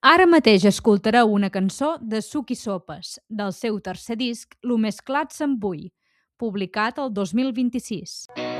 Ara mateix escoltareu una cançó de Suc i Sopes, del seu tercer disc Lo més clat se'n vull, publicat el 2026.